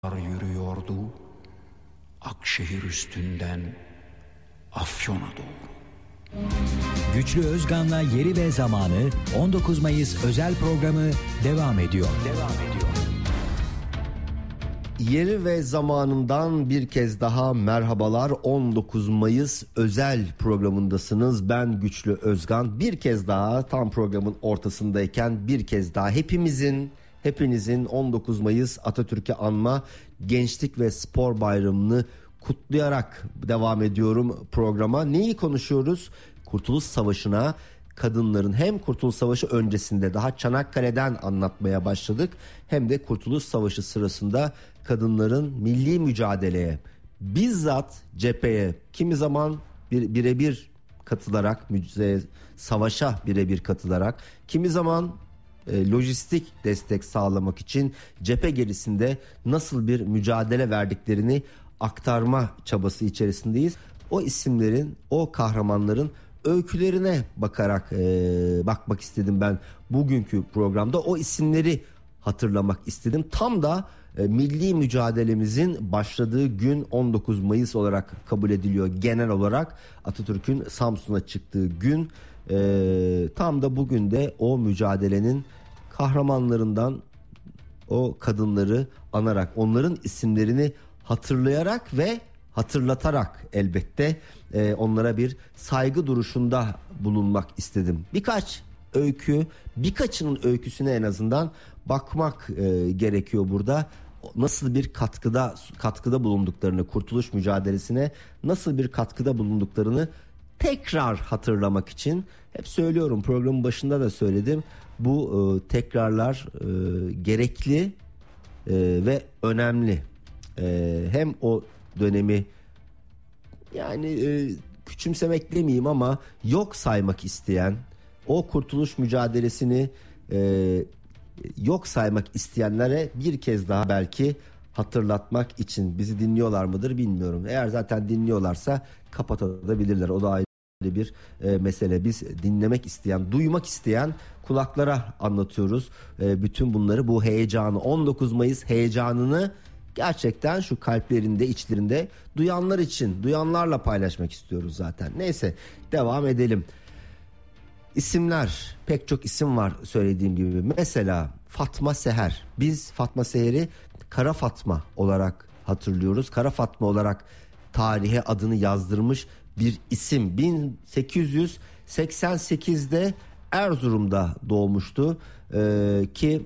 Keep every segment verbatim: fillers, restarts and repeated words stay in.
yürüyordu Akşehir üstünden Afyon'a doğru. Güçlü Özgan'la Yeri ve Zamanı on dokuz Mayıs özel programı devam ediyor. Devam ediyor. Yeri ve Zamanından bir kez daha merhabalar. on dokuz Mayıs özel programındasınız. Ben Güçlü Özgan. Bir kez daha tam programın ortasındayken bir kez daha hepimizin hepinizin on dokuz Mayıs Atatürk'ü anma Gençlik ve Spor Bayramı'nı kutlayarak devam ediyorum programa. Neyi konuşuyoruz? Kurtuluş Savaşı'na, kadınların hem Kurtuluş Savaşı öncesinde daha Çanakkale'den anlatmaya başladık, hem de Kurtuluş Savaşı sırasında kadınların milli mücadeleye, bizzat cepheye, kimi zaman bir, birebir katılarak, savaşa birebir katılarak, kimi zaman e, lojistik destek sağlamak için cephe gerisinde nasıl bir mücadele verdiklerini aktarma çabası içerisindeyiz. O isimlerin, o kahramanların öykülerine bakarak e, bakmak istedim ben bugünkü programda. O isimleri hatırlamak istedim. Tam da e, milli mücadelemizin başladığı gün on dokuz Mayıs olarak kabul ediliyor genel olarak. Atatürk'ün Samsun'a çıktığı gün, e, tam da bugün de o mücadelenin kahramanlarından o kadınları anarak, onların isimlerini hatırlayarak ve hatırlatarak elbette e, onlara bir saygı duruşunda bulunmak istedim. Birkaç öykü, birkaçının öyküsüne en azından bakmak e, gerekiyor burada. Nasıl bir katkıda katkıda bulunduklarını, kurtuluş mücadelesine nasıl bir katkıda bulunduklarını tekrar hatırlamak için, hep söylüyorum, programın başında da söyledim. Bu e, tekrarlar e, gerekli e, ve önemli. E, hem o dönemi yani e, küçümsemek demeyeyim ama yok saymak isteyen, o kurtuluş mücadelesini e, yok saymak isteyenlere bir kez daha belki hatırlatmak için. Bizi dinliyorlar mıdır bilmiyorum. Eğer zaten dinliyorlarsa kapatabilirler. O da ayrı bir e, mesele. Biz dinlemek isteyen, duymak isteyen kulaklara anlatıyoruz e, bütün bunları, bu heyecanı, on dokuz Mayıs heyecanını gerçekten şu kalplerinde, içlerinde duyanlar için, duyanlarla paylaşmak istiyoruz zaten. Neyse, devam edelim. İsimler, pek çok isim var söylediğim gibi. Mesela Fatma Seher. Biz Fatma Seher'i Kara Fatma olarak hatırlıyoruz. Kara Fatma olarak tarihe adını yazdırmış bir isim. bin sekiz yüz seksen sekizde Erzurum'da doğmuştu ee, ki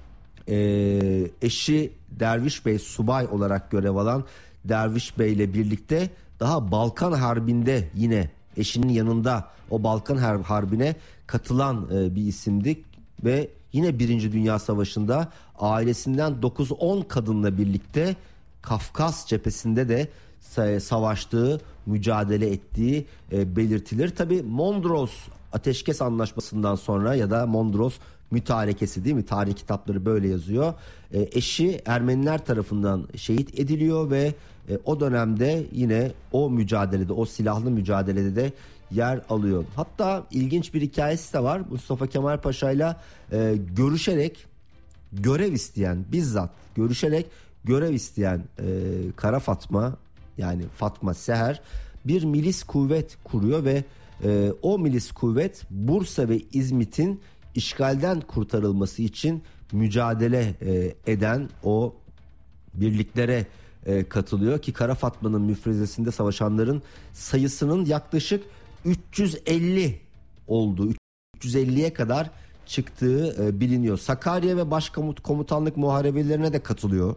e, eşi Derviş Bey subay olarak görev alan Derviş Bey ile birlikte daha Balkan Harbi'nde yine eşinin yanında o Balkan Harbi'ne katılan e, bir isimdi ve yine Birinci Dünya Savaşı'nda ailesinden dokuz on kadınla birlikte Kafkas cephesinde de savaştığı, mücadele ettiği e, belirtilir. Tabii Mondros Ateşkes Anlaşması'ndan sonra ya da Mondros Mütarekesi, değil mi? Tarih kitapları böyle yazıyor. E, eşi Ermeniler tarafından şehit ediliyor ve e, o dönemde yine o mücadelede, o silahlı mücadelede de yer alıyor. Hatta ilginç bir hikayesi de var. Mustafa Kemal Paşa'yla e, görüşerek görev isteyen, bizzat görüşerek görev isteyen e, Kara Fatma, yani Fatma Seher bir milis kuvvet kuruyor ve e, o milis kuvvet Bursa ve İzmit'in işgalden kurtarılması için mücadele e, eden o birliklere e, katılıyor ki Kara Fatma'nın müfrezesinde savaşanların sayısının yaklaşık üç yüz elli olduğu, üç yüz elliye kadar çıktığı e, biliniyor. Sakarya ve Başkomutanlık muharebelerine de katılıyor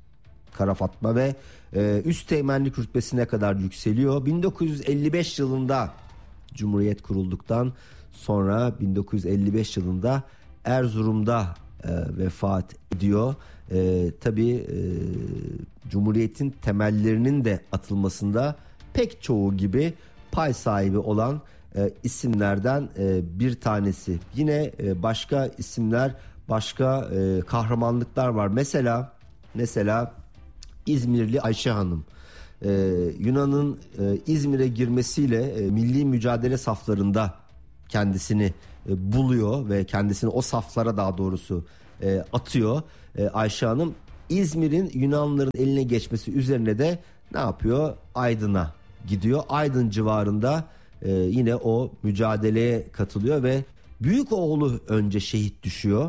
Kara Fatma ve e, üsteğmenlik rütbesine kadar yükseliyor. bin dokuz yüz elli beş yılında Cumhuriyet kurulduktan sonra bin dokuz yüz elli beş yılında Erzurum'da e, vefat ediyor. E, tabii e, Cumhuriyet'in temellerinin de atılmasında pek çoğu gibi pay sahibi olan e, isimlerden e, bir tanesi. Yine e, başka isimler, başka e, kahramanlıklar var. Mesela mesela İzmirli Ayşe Hanım. Ee, Yunan'ın e, İzmir'e girmesiyle e, milli mücadele saflarında kendisini e, buluyor ve kendisini o saflara daha doğrusu e, atıyor. E, Ayşe Hanım İzmir'in Yunanlıların eline geçmesi üzerine de ne yapıyor? Aydın'a gidiyor. Aydın civarında e, yine o mücadeleye katılıyor ve büyük oğlu önce şehit düşüyor.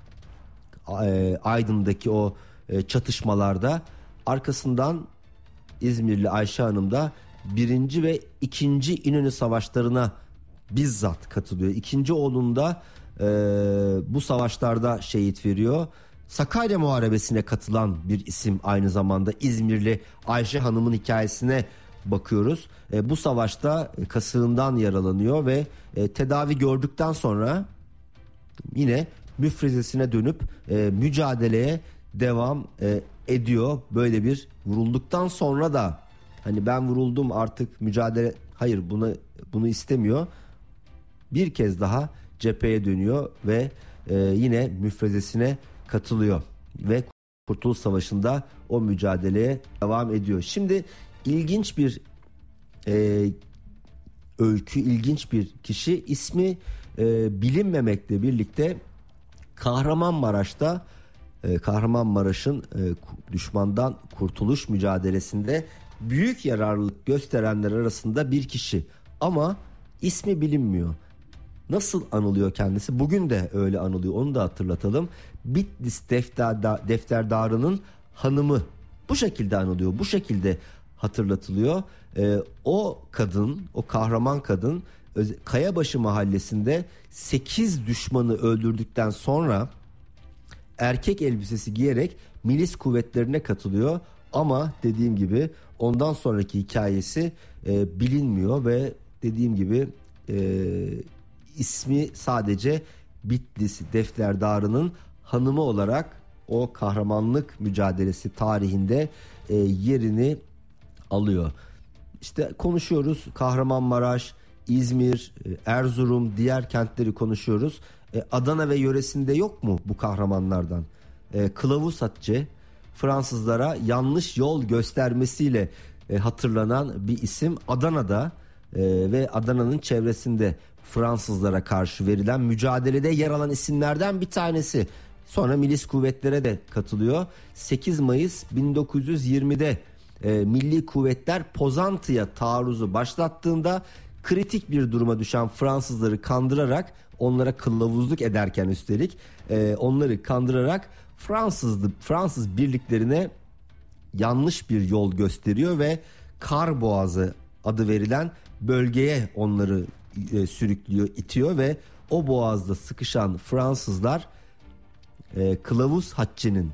E, Aydın'daki o e, çatışmalarda. Arkasından İzmirli Ayşe Hanım da birinci ve ikinci İnönü Savaşları'na bizzat katılıyor. İkinci oğlunu da e, bu savaşlarda şehit veriyor. Sakarya Muharebesi'ne katılan bir isim aynı zamanda. İzmirli Ayşe Hanım'ın hikayesine bakıyoruz. E, bu savaşta kasığından yaralanıyor ve e, tedavi gördükten sonra yine müfrezesine dönüp e, mücadeleye devam e, ediyor. Böyle bir vurulduktan sonra da hani ben vuruldum artık mücadele, hayır, bunu bunu istemiyor. Bir kez daha cepheye dönüyor ve e, yine müfrezesine katılıyor ve Kurtuluş Savaşı'nda o mücadeleye devam ediyor. Şimdi ilginç bir e, öykü, ilginç bir kişi, ismi e, bilinmemekle birlikte Kahramanmaraş'ta e, Kahramanmaraş'ın e, düşmandan kurtuluş mücadelesinde büyük yararlılık gösterenler arasında bir kişi ama ismi bilinmiyor. Nasıl anılıyor kendisi? Bugün de öyle anılıyor, onu da hatırlatalım. Bitlis defterda, defterdarının hanımı bu şekilde anılıyor, bu şekilde hatırlatılıyor. Ee, o kadın, o kahraman kadın Kayabaşı mahallesinde sekiz düşmanı öldürdükten sonra erkek elbisesi giyerek milis kuvvetlerine katılıyor. Ama dediğim gibi ondan sonraki hikayesi e, bilinmiyor ve dediğim gibi e, ismi sadece Bitlis defterdarının hanımı olarak o kahramanlık mücadelesi tarihinde e, yerini alıyor. İşte konuşuyoruz Kahramanmaraş, İzmir, Erzurum, diğer kentleri konuşuyoruz. E, Adana ve yöresinde yok mu bu kahramanlardan? E, Kılavuz Hatice, Fransızlara yanlış yol göstermesiyle e, hatırlanan bir isim. Adana'da e, ve Adana'nın çevresinde Fransızlara karşı verilen mücadelede yer alan isimlerden bir tanesi. Sonra milis kuvvetlere de katılıyor. sekiz Mayıs bin dokuz yüz yirmide e, Milli Kuvvetler Pozantı'ya taarruzu başlattığında kritik bir duruma düşen Fransızları kandırarak, onlara kılavuzluk ederken üstelik e, onları kandırarak Fransız Fransız birliklerine yanlış bir yol gösteriyor ve Kar Boğazı adı verilen bölgeye onları e, sürüklüyor, itiyor ve o boğazda sıkışan Fransızlar e, Kılavuz Haççı'nın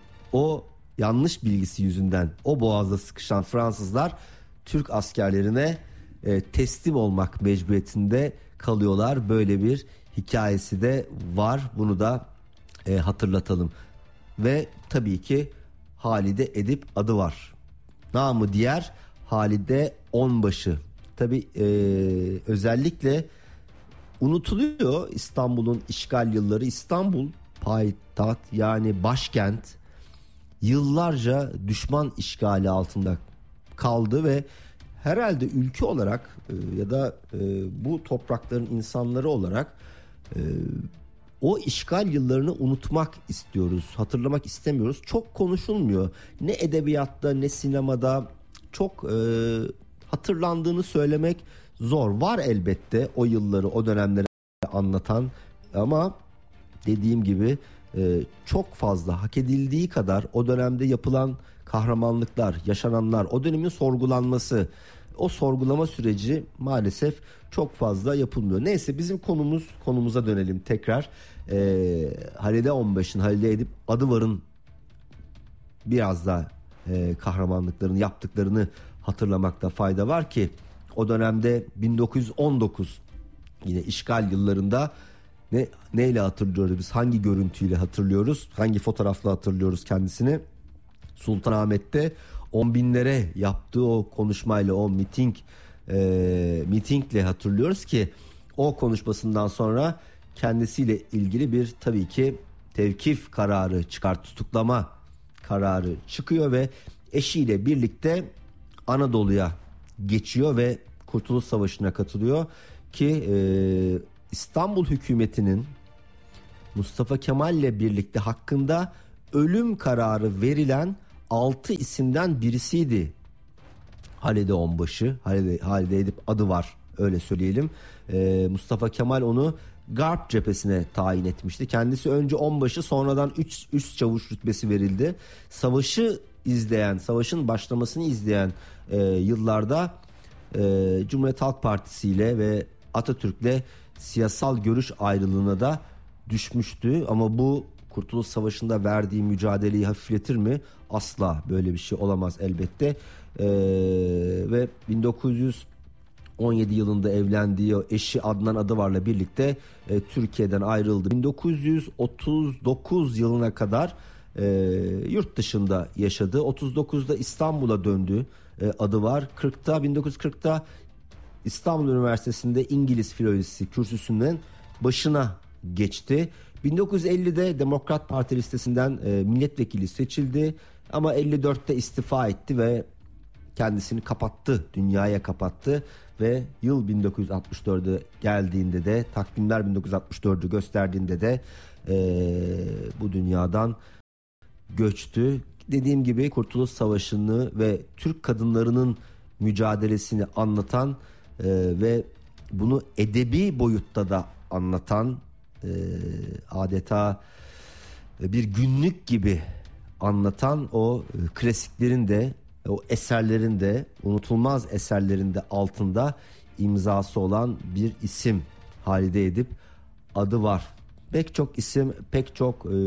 o yanlış bilgisi yüzünden o boğazda sıkışan Fransızlar Türk askerlerine e, teslim olmak mecburiyetinde kalıyorlar. Böyle bir hikayesi de var. Bunu da e, hatırlatalım. Ve tabii ki Halide Edip adı var. Namı diğer Halide Onbaşı. Tabii e, özellikle unutuluyor İstanbul'un işgal yılları. İstanbul payitaht, yani başkent, yıllarca düşman işgali altında kaldı ve herhalde ülke olarak e, ya da e, bu toprakların insanları olarak e, o işgal yıllarını unutmak istiyoruz, hatırlamak istemiyoruz. Çok konuşulmuyor. Ne edebiyatta ne sinemada çok e, hatırlandığını söylemek zor. Var elbette o yılları, o dönemleri anlatan ama dediğim gibi e, çok fazla hak edildiği kadar o dönemde yapılan kahramanlıklar, yaşananlar, o dönemin sorgulanması, o sorgulama süreci maalesef çok fazla yapılmıyor. Neyse, bizim konumuz konumuza dönelim tekrar. Ee, Halide Onbaşı'nın, Halide Edip Adıvar'ın biraz da e, kahramanlıklarını yaptıklarını hatırlamakta fayda var ki o dönemde bin dokuz yüz on dokuz yine işgal yıllarında ne neyle hatırlıyoruz biz, hangi görüntüyle hatırlıyoruz, hangi fotoğrafla hatırlıyoruz kendisini? Sultanahmet'te on binlere yaptığı o konuşmayla, o miting e, mitingle hatırlıyoruz ki o konuşmasından sonra kendisiyle ilgili bir tabii ki tevkif kararı çıkar, tutuklama kararı çıkıyor ve eşiyle birlikte Anadolu'ya geçiyor ve Kurtuluş Savaşı'na katılıyor ki e, İstanbul hükümetinin Mustafa Kemal'le birlikte hakkında ölüm kararı verilen altı isimden birisiydi Halide Onbaşı. Halide, Halide Edip adı var, öyle söyleyelim. Ee, Mustafa Kemal onu Garp cephesine tayin etmişti. Kendisi önce onbaşı, sonradan üç üst çavuş rütbesi verildi. Savaşı izleyen, savaşın başlamasını izleyen e, yıllarda e, Cumhuriyet Halk Partisi ile ve Atatürk'le siyasal görüş ayrılığına da düşmüştü. Ama bu Kurtuluş Savaşı'nda verdiği mücadeleyi hafifletir mi? Asla böyle bir şey olamaz elbette. E, ve bin dokuz yüz on yedi yılında evlendiği eşi Adnan Adıvar'la birlikte e, Türkiye'den ayrıldı. bin dokuz yüz otuz dokuz yılına kadar e, yurt dışında yaşadı. otuz dokuzda İstanbul'a döndü e, Adıvar. kırkta bin dokuz yüz kırkta İstanbul Üniversitesi'nde İngiliz filolojisi kürsüsünün başına geçti. bin dokuz yüz ellide Demokrat Parti listesinden e, milletvekili seçildi ama elli dörtte istifa etti ve kendisini kapattı, dünyaya kapattı ve yıl bin dokuz yüz altmış dörde geldiğinde de, takvimler bin dokuz yüz altmış dördü gösterdiğinde de e, bu dünyadan göçtü. Dediğim gibi Kurtuluş Savaşı'nı ve Türk kadınlarının mücadelesini anlatan e, ve bunu edebi boyutta da anlatan, e, adeta bir günlük gibi anlatan o klasiklerin de, o eserlerin de, unutulmaz eserlerin de altında imzası olan bir isim Halide Edip adı var. Pek çok isim, pek çok e,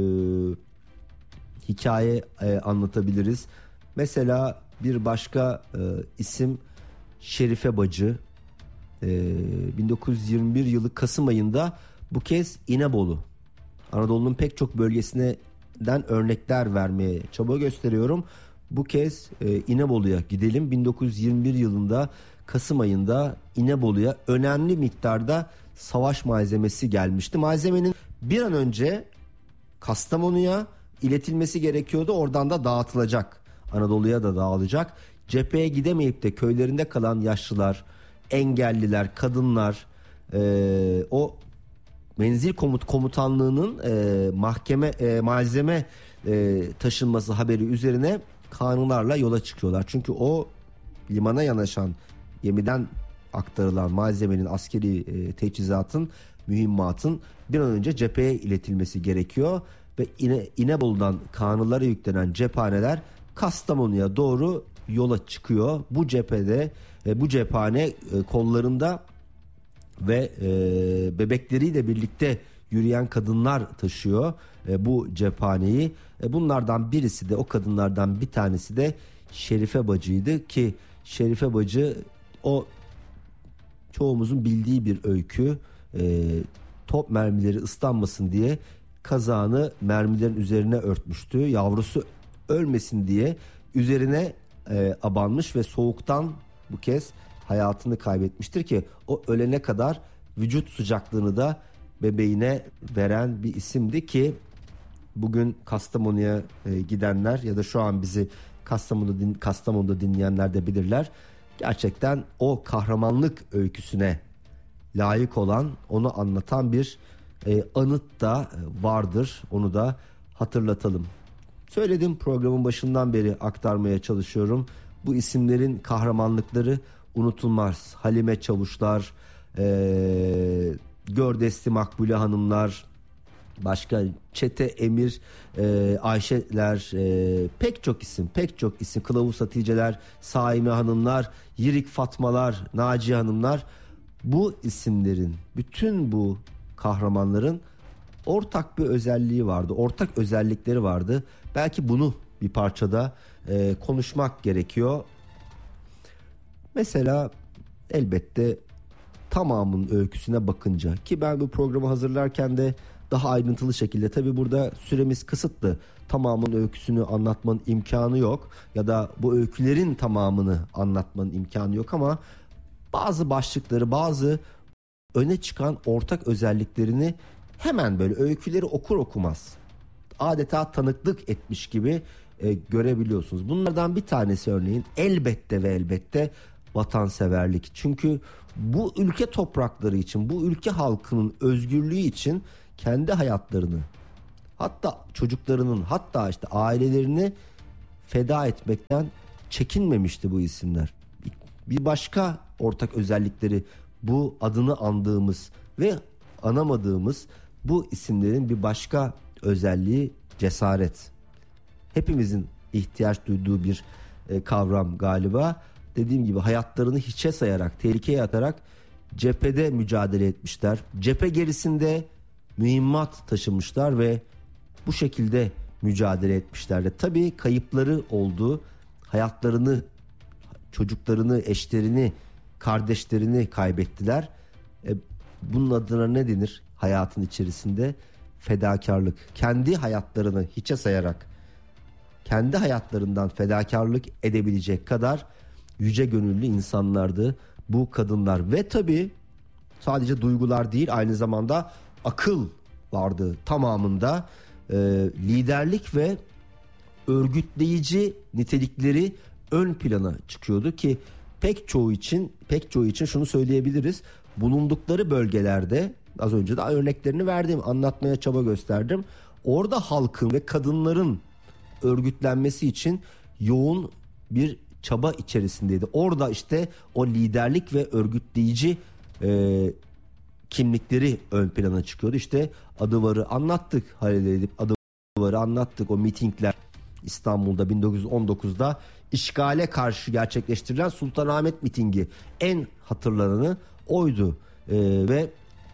hikaye e, anlatabiliriz. Mesela bir başka e, isim Şerife Bacı. E, bin dokuz yüz yirmi bir yılı Kasım ayında bu kez İnebolu, Anadolu'nun pek çok bölgesinden örnekler vermeye çaba gösteriyorum. Bu kez e, İnebolu'ya gidelim. bin dokuz yüz yirmi bir yılında Kasım ayında İnebolu'ya önemli miktarda savaş malzemesi gelmişti. Malzemenin bir an önce Kastamonu'ya iletilmesi gerekiyordu. Oradan da dağıtılacak. Anadolu'ya da dağılacak. Cepheye gidemeyip de köylerinde kalan yaşlılar, engelliler, kadınlar, e, o menzil komut komutanlığının e, mahkeme e, malzeme e, taşınması haberi üzerine kanunlarla yola çıkıyorlar. Çünkü o limana yanaşan gemiden aktarılan malzemenin, askeri e, teçhizatın, mühimmatın bir an önce cepheye iletilmesi gerekiyor ve İne, İnebolu'dan Kanlılara yüklenen cephaneler Kastamonu'ya doğru yola çıkıyor. Bu cephede e, bu cephane e, kollarında ve e, bebekleriyle birlikte yürüyen kadınlar taşıyor e, bu cephaneyi. E, bunlardan birisi de, o kadınlardan bir tanesi de Şerife Bacı'ydı ki Şerife Bacı o çoğumuzun bildiği bir öykü. E, top mermileri ıslanmasın diye kazağını mermilerin üzerine örtmüştü. Yavrusu ölmesin diye üzerine e, abanmış ve soğuktan bu kez hayatını kaybetmiştir ki o ölene kadar vücut sıcaklığını da bebeğine veren bir isimdi ki bugün Kastamonu'ya e, gidenler ya da şu an bizi Kastamonu'da, din, Kastamonu'da dinleyenler de bilirler. Gerçekten o kahramanlık öyküsüne layık olan, onu anlatan bir e, anıt da vardır. Onu da hatırlatalım. Söyledim, programın başından beri aktarmaya çalışıyorum. Bu isimlerin kahramanlıkları unutulmaz. Halime Çavuşlar, e, Gördesli Makbule Hanımlar, başka Çete Emir, e, Ayşeler, e, pek çok isim, pek çok isim, Kılavuz Haticeler, Saime Hanımlar, Yirik Fatmalar, Naciye Hanımlar, bu isimlerin, bütün bu kahramanların ortak bir özelliği vardı, ortak özellikleri vardı. Belki bunu bir parçada e, konuşmak gerekiyor. Mesela elbette tamamının öyküsüne bakınca, ki ben bu programı hazırlarken de daha ayrıntılı şekilde, tabii burada süremiz kısıtlı, tamamının öyküsünü anlatmanın imkanı yok ya da bu öykülerin tamamını anlatmanın imkanı yok ama bazı başlıkları, bazı öne çıkan ortak özelliklerini hemen böyle öyküleri okur okumaz adeta tanıklık etmiş gibi e, görebiliyorsunuz. Bunlardan bir tanesi örneğin elbette ve elbette vatanseverlik. Çünkü bu ülke toprakları için, bu ülke halkının özgürlüğü için kendi hayatlarını hatta çocuklarının, hatta işte ailelerini feda etmekten çekinmemişti bu isimler. Bir başka ortak özellikleri, bu adını andığımız ve anamadığımız bu isimlerin bir başka özelliği cesaret. Hepimizin ihtiyaç duyduğu bir e, kavram galiba. Dediğim gibi hayatlarını hiçe sayarak, tehlikeye atarak cephede mücadele etmişler. Cephe gerisinde mühimmat taşımışlar ve bu şekilde mücadele etmişler. Tabii kayıpları oldu. Hayatlarını, çocuklarını, eşlerini, kardeşlerini kaybettiler. E, bunun adına ne denir hayatın içerisinde? Fedakarlık. Kendi hayatlarını hiçe sayarak, kendi hayatlarından fedakarlık edebilecek kadar yüce gönüllü insanlardı bu kadınlar. Ve tabii sadece duygular değil, aynı zamanda akıl vardı tamamında. E, liderlik ve örgütleyici nitelikleri ön plana çıkıyordu ki pek çoğu için pek çoğu için şunu söyleyebiliriz. Bulundukları bölgelerde, az önce de örneklerini verdim, anlatmaya çaba gösterdim. Orada halkın ve kadınların örgütlenmesi için yoğun bir çaba içerisindeydi. Orada işte o liderlik ve örgütleyici e, kimlikleri ön plana çıkıyordu. İşte Adıvar'ı anlattık, Halil Edip Adıvar'ı anlattık, o mitingler İstanbul'da bin dokuz yüz on dokuzda işgale karşı gerçekleştirilen Sultanahmet mitingi en hatırlananı oydu. Ee, ve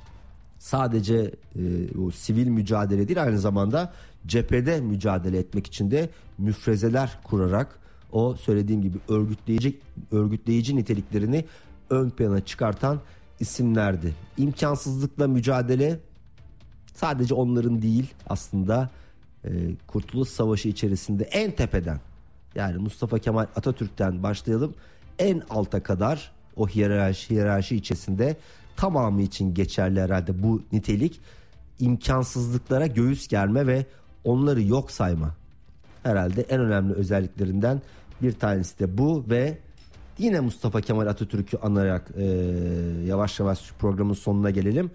sadece e, o sivil mücadele değil, aynı zamanda cephede mücadele etmek için de müfrezeler kurarak o söylediğim gibi örgütleyici örgütleyici niteliklerini ön plana çıkartan isimlerdi. İmkansızlıkla mücadele sadece onların değil, aslında e, Kurtuluş Savaşı içerisinde en tepeden, yani Mustafa Kemal Atatürk'ten başlayalım, en alta kadar o hiyerarşi, hiyerarşi içerisinde tamamı için geçerli herhalde bu nitelik. İmkansızlıklara göğüs germe ve onları yok sayma herhalde en önemli özelliklerinden bir tanesi de bu. Ve yine Mustafa Kemal Atatürk'ü anarak e, yavaş yavaş programın sonuna gelelim.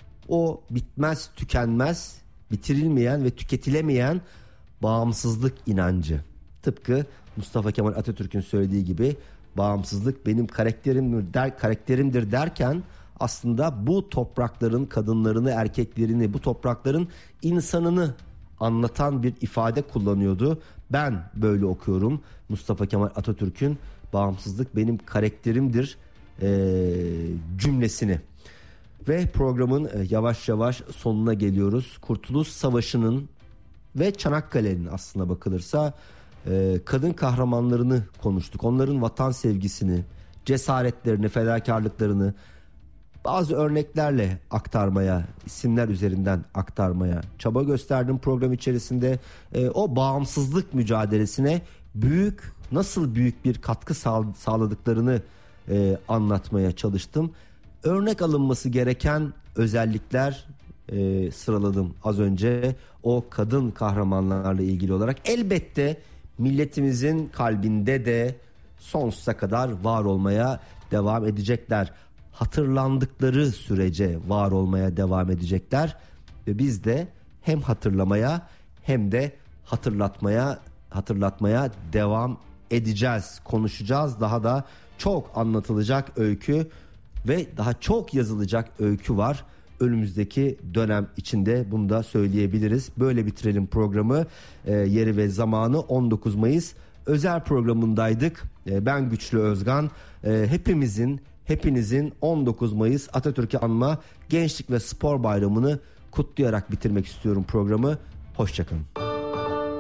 O bitmez, tükenmez, bitirilmeyen ve tüketilemeyen bağımsızlık inancı. Tıpkı Mustafa Kemal Atatürk'ün söylediği gibi, bağımsızlık benim karakterimdir, der, karakterimdir derken aslında bu toprakların kadınlarını, erkeklerini, bu toprakların insanını anlatan bir ifade kullanıyordu. Ben böyle okuyorum Mustafa Kemal Atatürk'ün bağımsızlık benim karakterimdir e, cümlesini. Ve programın yavaş yavaş sonuna geliyoruz. Kurtuluş Savaşı'nın ve Çanakkale'nin aslına bakılırsa e, kadın kahramanlarını konuştuk. Onların vatan sevgisini, cesaretlerini, fedakarlıklarını bazı örneklerle aktarmaya, isimler üzerinden aktarmaya çaba gösterdim program içerisinde. E, o bağımsızlık mücadelesine büyük, nasıl büyük bir katkı sağ, sağladıklarını e, anlatmaya çalıştım. Örnek alınması gereken özellikler e, sıraladım az önce o kadın kahramanlarla ilgili olarak. Elbette milletimizin kalbinde de sonsuza kadar var olmaya devam edecekler. Hatırlandıkları sürece var olmaya devam edecekler ve biz de hem hatırlamaya hem de hatırlatmaya hatırlatmaya devam edeceğiz. Konuşacağız, daha da çok anlatılacak öykü ve daha çok yazılacak öykü var önümüzdeki dönem içinde, bunu da söyleyebiliriz. Böyle bitirelim programı. E, yeri ve zamanı on dokuz Mayıs özel programındaydık. E, ben Güçlü Özgan. E, hepimizin, hepinizin on dokuz Mayıs Atatürk'ü anma Gençlik ve Spor Bayramı'nı kutlayarak bitirmek istiyorum programı. Hoşçakalın.